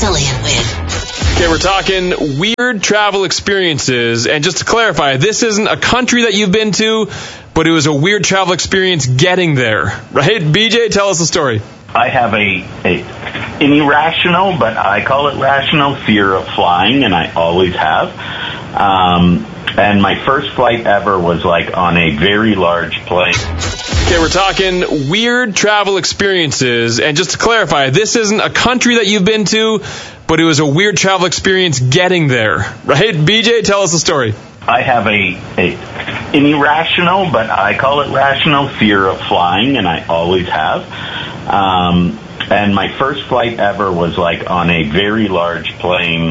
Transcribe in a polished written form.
Cillian with. Okay, we're talking weird travel experiences. And just to clarify, this isn't a country that you've been to, but it was a weird travel experience getting there. Right? BJ, tell us the story. I have an irrational, but I call it rational, fear of flying, and I always have. And my first flight ever was like on a very large plane. Okay, we're talking weird travel experiences. And just to clarify, this isn't a country that you've been to, but it was a weird travel experience getting there. Right? BJ, tell us the story. I have an irrational, but I call it rational, fear of flying, and I always have. And my first flight ever was like on a very large plane.